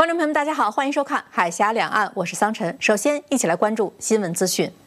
观众朋友们，大家好，欢迎收看《海峡两岸》，我是桑晨。首先，一起来关注新闻资讯。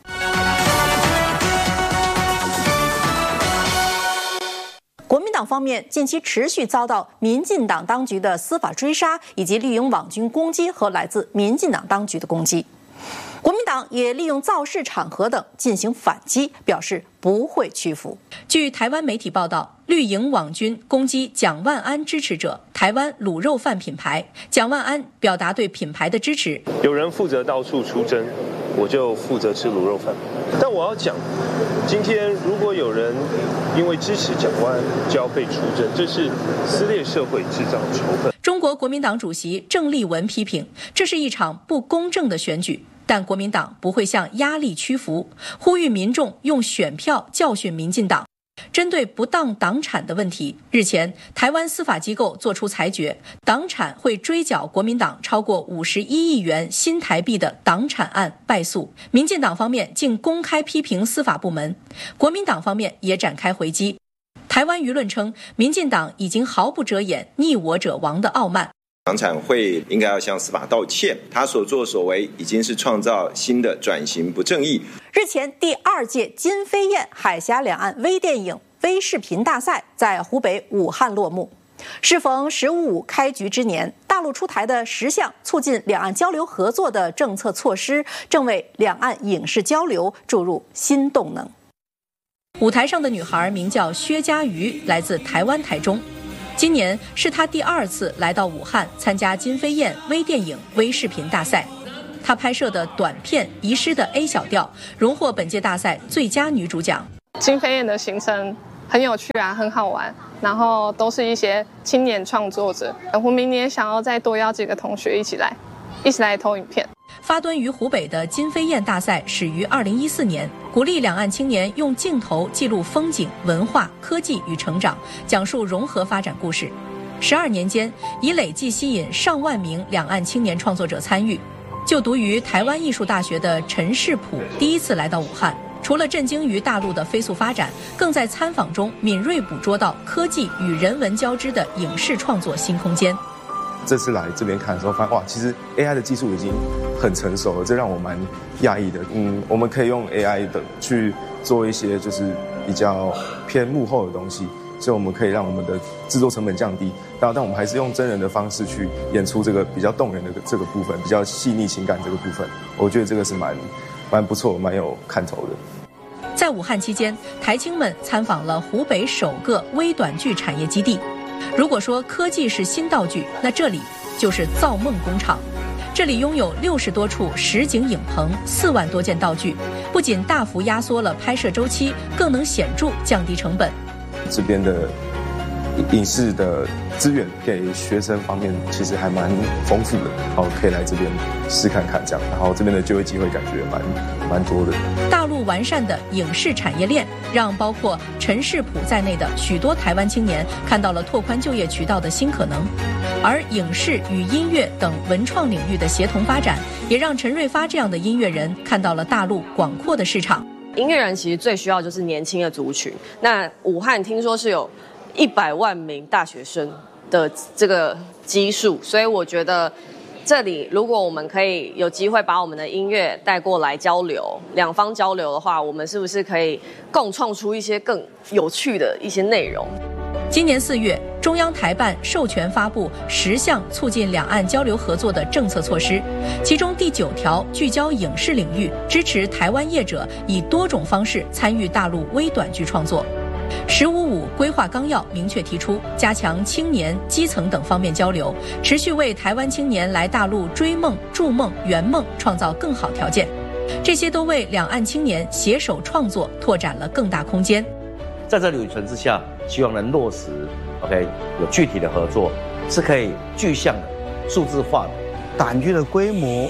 国民党方面近期持续遭到民进党当局的司法追杀，以及绿营网军攻击和来自民进党当局的攻击。国民党也利用造势场合等进行反击，表示不会屈服。据台湾媒体报道，绿营网军攻击蒋万安支持者台湾卤肉饭品牌，蒋万安表达对品牌的支持。 有人负责到处出征，我就负责吃卤肉饭。但我要讲，今天如果有人因为支持蒋万安就要被出征，这是撕裂社会、制造仇恨。 中国国民党主席郑丽文批评，这是一场不公正的选举。但国民党不会向压力屈服，呼吁民众用选票教训民进党。针对不当党产的问题，日前台湾司法机构作出裁决，党产会追缴国民党超过51亿元新台币的党产案败诉。民进党方面竟公开批评司法部门，国民党方面也展开回击。台湾舆论称，民进党已经毫不遮掩逆我者亡的傲慢。 党产会应该要向司法道歉，他所作所为已经是创造新的转型不正义。 日前，第2届金飞燕海峡两岸微电影微视频大赛在湖北武汉落幕。适逢“15+5”开局之年，大陆出台的10项促进两岸交流合作的政策措施，正为两岸影视交流注入新动能。舞台上的女孩名叫薛家瑜，来自台湾台中。今年是他第2次来到武汉参加金飞燕微电影微视频大赛，他拍摄的短片《遗失的 A 小调》荣获本届大赛最佳女主奖。 金飞燕的行程很有趣啊，很好玩，然后都是一些青年创作者。我明年想要再多邀几个同学一起来投影片。 发端于湖北的金飞燕大赛始于2014年，鼓励两岸青年用镜头记录风景、文化、科技与成长，讲述融合发展故事。12年间，已累计吸引上万名两岸青年创作者参与。就读于台湾艺术大学的陈世普第一次来到武汉，除了震惊于大陆的飞速发展，更在参访中敏锐捕捉到科技与人文交织的影视创作新空间。 这次来这边看的时候，发现哇，其实 AI 的技术已经很成熟了，这让我蛮讶异的。我们可以用 AI 的去做一些就是比较偏幕后的东西，所以我们可以让我们的制作成本降低。但我们还是用真人的方式去演出这个比较动人的这个部分，比较细腻情感这个部分，我觉得这个是蛮不错、蛮有看头的。 在武汉期间，台青们参访了湖北首个微短剧产业基地。如果说科技是新道具，那这里就是造梦工厂。这里拥有60多处实景影棚，4万多件道具，不仅大幅压缩了拍摄周期，更能显著降低成本。 这边的影视的资源给学生方面其实还蛮丰富的，然后可以来这边试看看这样，然后这边的就业机会感觉蛮多的。 大陆完善的影视产业链，让包括陈世普在内的许多台湾青年看到了拓宽就业渠道的新可能，而影视与音乐等文创领域的协同发展，也让陈瑞发这样的音乐人看到了大陆广阔的市场。 音乐人其实最需要就是年轻的族群，那武汉听说是有100万名大学生的这个基数，所以我觉得这里如果我们可以有机会把我们的音乐带过来交流，两方交流的话，我们是不是可以共创出一些更有趣的一些内容？ 今年4月，中央台办授权发布10项促进两岸交流合作的政策措施，其中第9条聚焦影视领域，支持台湾业者以多种方式参与大陆微短剧创作。“15+5”规划纲要明确提出，加强青年、基层等方面交流，持续为台湾青年来大陆追梦、筑梦、圆梦创造更好条件。这些都为两岸青年携手创作拓展了更大空间。 在这旅程之下，希望能落实 有具体的合作，是可以具象的、数字化的。 短剧的规模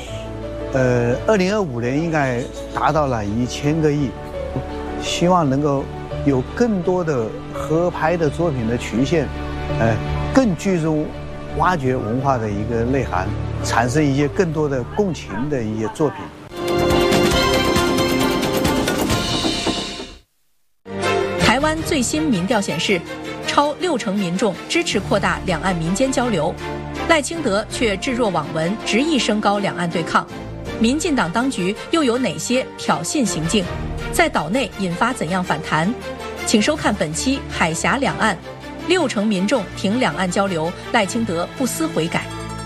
，2025年应该达到了1000个亿，希望能够有更多的合拍的作品的曲线，更聚中挖掘文化的一个内涵，产生一些更多的共情的一些作品。 台湾最新民调显示，超60%民众支持扩大两岸民间交流。 赖清德却置若罔闻，执意升高两岸对抗。民进党当局又有哪些挑衅行径？在岛内引发怎样反弹？请收看本期《海峡两岸》，6成民众挺两岸交流，赖清德不思悔改。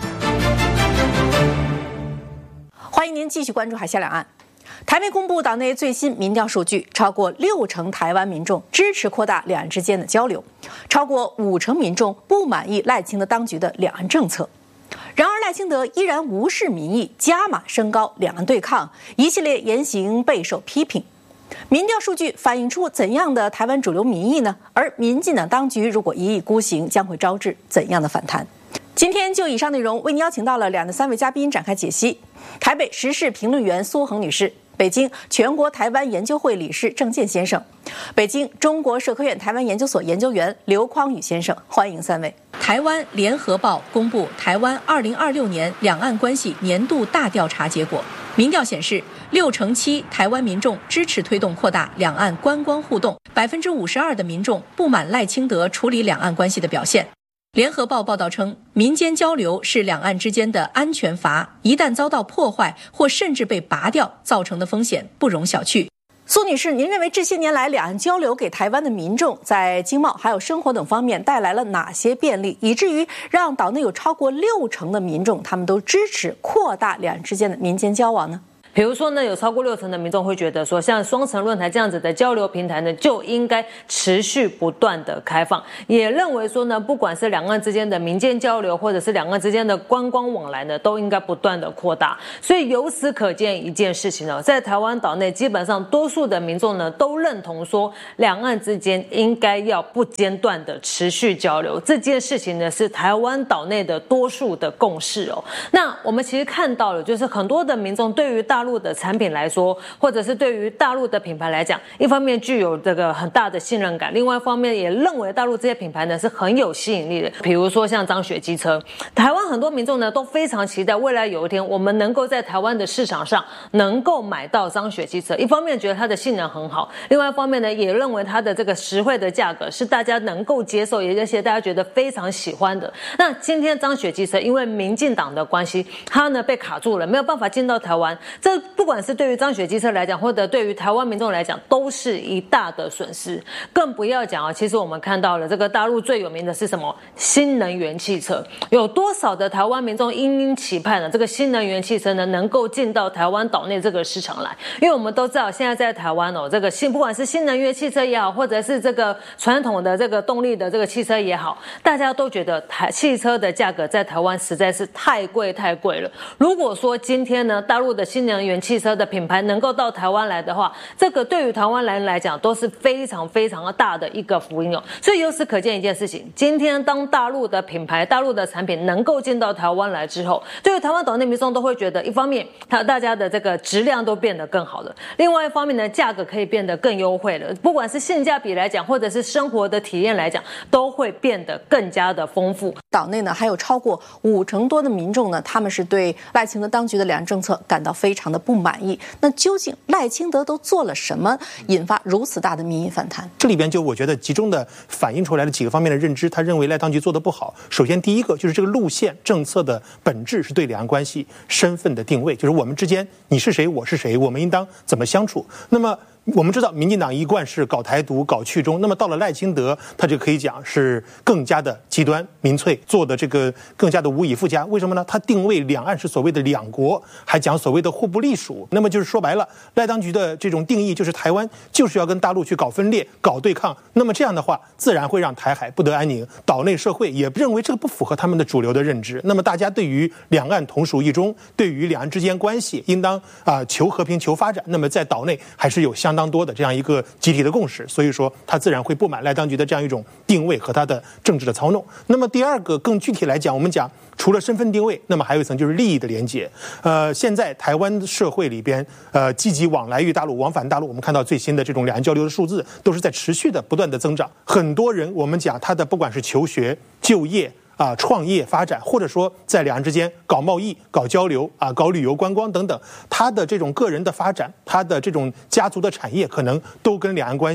欢迎您继续关注《海峡两岸》。台媒公布岛内最新民调数据，超过6成台湾民众支持扩大两岸之间的交流，超过5成民众不满意赖清德当局的两岸政策。然而，赖清德依然无视民意，加码升高两岸对抗，一系列言行备受批评。民调数据反映出怎样的台湾主流民意呢？而民进党当局如果一意孤行，将会招致怎样的反弹？今天就以上内容为您邀请到了2的3位嘉宾展开解析：台北时事评论员苏恒女士，北京全国台湾研究会理事郑健先生，北京中国社科院台湾研究所研究员刘匡宇先生，欢迎3位。台湾联合报公布台湾2026年两岸关系年度大调查结果，民调显示6成7台湾民众支持推动扩大两岸观光互动，52%的民众不满赖清德处理两岸关系的表现。联合报报道称，民间交流是两岸之间的安全阀，一旦遭到破坏或甚至被拔掉，造成的风险不容小觑。苏女士，您认为这些年来两岸交流给台湾的民众在经贸还有生活等方面带来了哪些便利，以至于让岛内有超过6成的民众他们都支持扩大两岸之间的民间交往呢？ 比如说呢，有超过6成的民众会觉得说，像双城论坛这样子的交流平台呢，就应该持续不断的开放，也认为说呢，不管是两岸之间的民间交流，或者是两岸之间的观光往来呢，都应该不断的扩大。所以由此可见一件事情呢，在台湾岛内基本上多数的民众呢，都认同说，两岸之间应该要不间断的持续交流。这件事情呢，是台湾岛内的多数的共识哦。那我们其实看到了，就是很多的民众对于大陆的产品来说，或者是对于大陆的品牌来讲，一方面具有这个很大的信任感，另外一方面也认为大陆这些品牌呢是很有吸引力的。比如说像张雪机车，台湾很多民众呢都非常期待未来有一天我们能够在台湾的市场上能够买到张雪机车，一方面觉得它的性能很好，另外一方面呢也认为它的这个实惠的价格是大家能够接受，也是大家觉得非常喜欢的。那今天张雪机车因为民进党的关系，它呢被卡住了，没有办法进到台湾，这不管是对于张雪机车来讲，或者对于台湾民众来讲，都是一大的损失。更不要讲啊，其实我们看到了这个大陆最有名的是什么？新能源汽车。有多少的台湾民众殷期盼呢？这个新能源汽车呢，能够进到台湾岛内这个市场来？因为我们都知道，现在在台湾哦，这个不管是新能源汽车也好，或者是这个传统的这个动力的这个汽车也好，大家都觉得汽车的价格在台湾实在是太贵了。如果说今天呢，大陆的新能源汽车的品牌能够到台湾来的话，这个对于台湾人来讲都是非常大的一个福音哦。所以由此可见一件事情，今天当大陆的品牌、大陆的产品能够进到台湾来之后，对于台湾岛内民众都会觉得，一方面大家的这个质量都变得更好了，另外一方面呢，价格可以变得更优惠了，不管是性价比来讲，或者是生活的体验来讲，都会变得更加的丰富。 岛内呢还有超过5成多的民众呢，他们是对赖清德当局的两岸政策感到非常的不满意。那究竟赖清德都做了什么，引发如此大的民意反弹？ 这里边就我觉得集中的反映出来了几个方面的认知，他认为赖当局做得不好。首先第一个就是这个路线政策的本质是对两岸关系身份的定位，就是我们之间你是谁我是谁，我们应当怎么相处。那么我们知道民进党一贯是搞台独搞去中，那么到了赖清德他就可以讲是更加的极端民粹，做的这个更加的无以复加。为什么呢？他定位两岸是所谓的两国，还讲所谓的互不隶属。那么就是说白了，赖当局的这种定义就是台湾就是要跟大陆去搞分裂搞对抗，那么这样的话自然会让台海不得安宁，岛内社会也认为这个不符合他们的主流的认知。那么大家对于两岸同属一中，对于两岸之间关系应当求和平求发展，那么在岛内还是有相当多的这样一个集体的共识，所以说他自然会不满赖当局的这样一种定位和他的政治的操弄。那么第二个更具体来讲，我们讲除了身份定位，那么还有一层就是利益的连结。现在台湾社会里边积极往来于大陆、往返大陆，我们看到最新的这种两岸交流的数字都是在持续的不断的增长。很多人我们讲他的不管是求学、就业创业发展，或者说在两岸之间搞贸易、搞交流搞旅游观光等等，他的这种个人的发展，他的这种家族的产业，可能都跟两岸关系的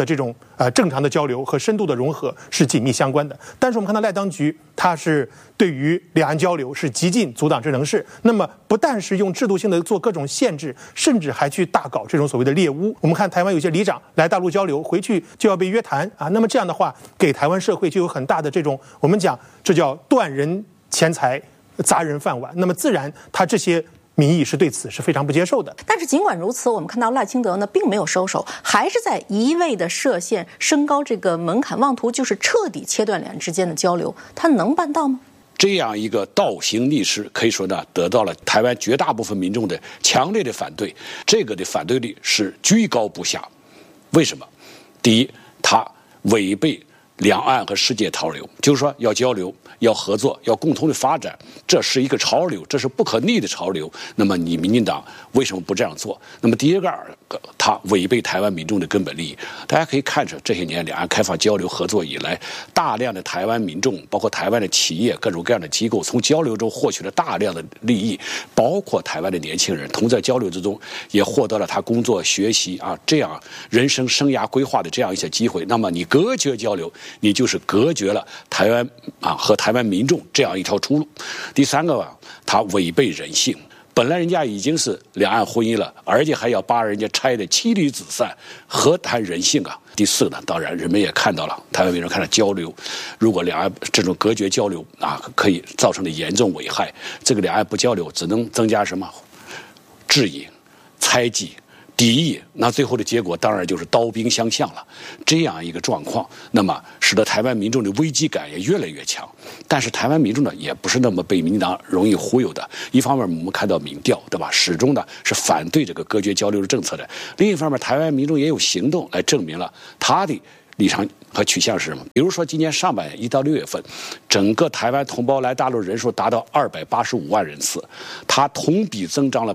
的这种正常的交流和深度的融合是紧密相关的。但是我们看到赖当局，它是对于两岸交流是极尽阻挡之能事。那么不但是用制度性的做各种限制，甚至还去大搞这种所谓的猎巫。我们看台湾有些里长来大陆交流，回去就要被约谈啊。那么这样的话，给台湾社会就有很大的这种我们讲这叫断人钱财、砸人饭碗。那么自然他这些民意是对此是非常不接受的。 但是尽管如此，我们看到赖清德呢并没有收手，还是在一味的设限，升高这个门槛，妄图就是彻底切断两人之间的交流。他能办到吗？ 这样一个倒行逆施，可以说呢，得到了台湾绝大部分民众的强烈的反对。这个的反对率是居高不下。为什么？第一，它违背两岸和世界潮流，就是说要交流、要合作、要共同的发展，这是一个潮流，这是不可逆的潮流。那么你民进党为什么不这样做？那么第二个，它违背台湾民众的根本利益。大家可以看出，这些年两岸开放交流合作以来，大量的台湾民众，包括台湾的企业、各种各样的机构，从交流中获取了大量的利益，包括台湾的年轻人，同在交流之中也获得了他工作、学习啊这样人生生涯规划的这样一些机会。那么你隔绝交流，你就是隔绝了台湾和台湾民众这样一条出路。第三个它违背人性。本来人家已经是两岸婚姻了，而且还要把人家拆得妻离子散，何谈人性啊？第四呢，当然人们也看到了，台湾民众看到交流，如果两岸这种隔绝交流可以造成的严重危害。这个两岸不交流，只能增加什么质疑、猜忌、敌意，那最后的结果当然就是刀兵相向了。这样一个状况，那么使得台湾民众的危机感也越来越强。但是台湾民众呢，也不是那么被民进党容易忽悠的。一方面我们看到民调，对吧，始终呢是反对这个隔绝交流的政策的。另一方面，台湾民众也有行动来证明了他的立场和取向是什么。比如说今年上半年1到6月份，整个台湾同胞来大陆人数达到285万人次，它同比增长了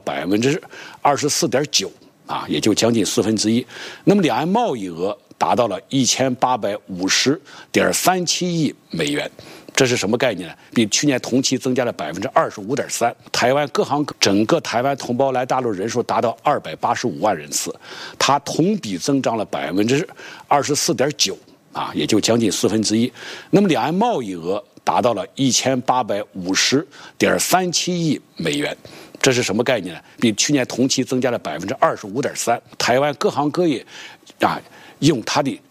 24.9%。也就将近1/4。那么两岸贸易额达到了1850.37亿美元，这是什么概念呢？比去年同期增加了25.3%。台湾整个台湾同胞来大陆人数达到285万人次，它同比增长了24.9%，也就将近1/4。那么两岸贸易额达到了1850.37亿美元。这是什么概念呢？比去年同期增加了25.3%。台湾各行各业用它的